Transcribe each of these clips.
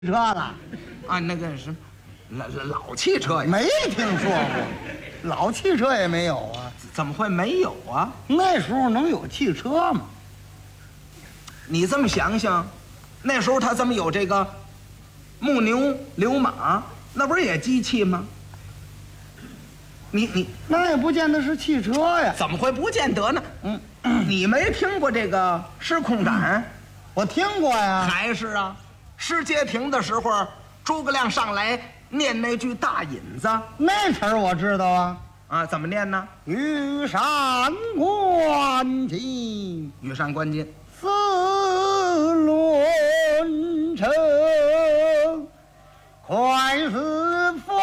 车了啊，那个是老汽车呀？ 没听说过，老汽车也没有啊。 怎么会没有啊？ 那时候能有汽车吗？ 你这么想想，那时候他怎么有这个木牛流马？那不是也机器吗？你那也不见得是汽车呀。 怎么会不见得呢？你没听过这个失控斩？ 我听过呀。 还是啊，失街亭的时候，诸葛亮上来念那句大引子那词儿我知道啊。 啊，怎么念呢？ 玉山关进， 羽扇纶巾， 四轮车，快似风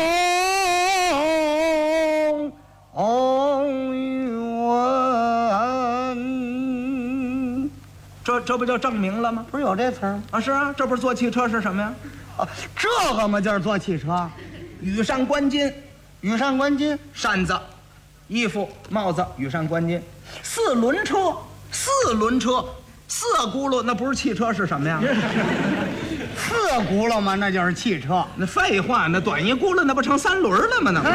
云。 这不就证明了吗？ 不是有这词儿吗？ 啊，是啊，这不是坐汽车是什么呀？ 啊，这个嘛就是坐汽车， 羽扇纶巾， 羽扇纶巾。 扇子、衣服、帽子，羽扇纶巾。四轮车，四轮车，四轱辘，那不是汽车是什么呀？ 四轱辘嘛，那就是汽车。 那废话，那短一轱辘那不成三轮了吗？那不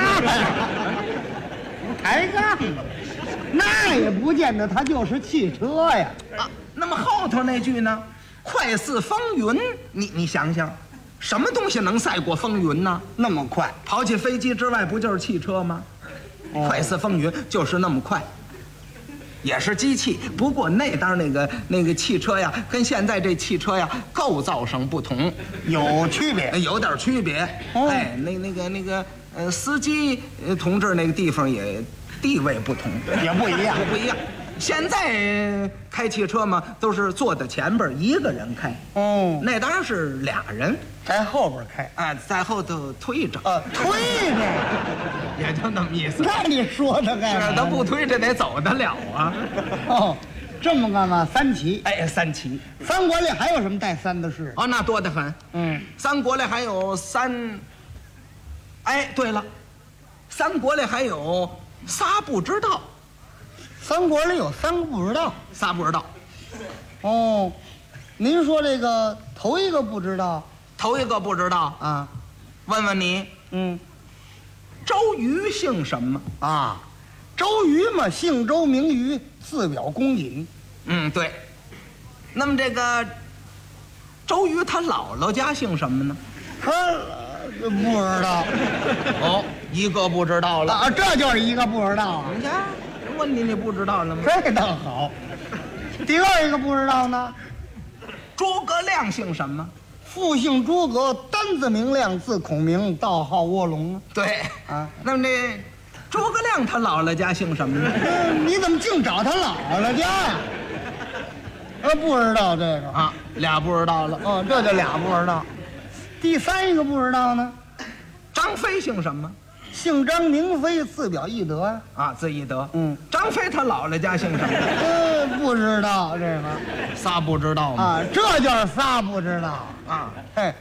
抬杠，那也不见得它就是汽车呀。 啊，那么后头那句呢？快似风云，你想想，什么东西能赛过风云呢？ 那么快， 抛弃飞机之外，不就是汽车吗？快似风云就是那么快，也是机器。不过那当然那个汽车呀，跟现在这汽车呀构造上不同， 有区别。 有点区别。哎，那个司机同志那个地方也地位不同， 也不一样， 不一样。现在开汽车嘛，都是坐在前边一个人开， 哦， 那当然是俩人， 在后边开， 啊，在后头推着， 推着。 也就那么意思。 那你说他干嘛？ 是他不推着得走得了啊。 哦，这么干嘛？三旗。 哎，三旗。 三国里还有什么带三的事？ 哦，那多得很。三国里还有三。哎，对了，三国里还有仨不知道。 三国里有三个不知道。 仨不知道。 哦，您说这个头一个不知道头一个不知道啊？ 问问你，周瑜姓什么？ 啊，周瑜嘛，姓周名瑜，字表公瑾。 对。那么这个周瑜他姥姥家姓什么呢？ 他不知道。 哦，一个不知道了。 啊，这就是一个不知道啊。 你看，问你不知道了吗？ 这倒好。第二一个不知道呢？ 诸葛亮姓什么？ 父姓诸葛，单字明亮，字孔明，道号卧龙啊。 对啊， 那么这诸葛亮他姥姥家姓什么呢？ 你怎么净找他姥姥家呀？不知道这个啊，俩不知道了。 哦，这就俩不知道。第三一个不知道呢？ 张飞姓什么？ 姓张名飞，字表翼德呀。 啊，字翼德。 张飞他姥姥家姓什么？ 不知道这个。 仨不知道吗？ 啊，这就是仨不知道啊。 嘿。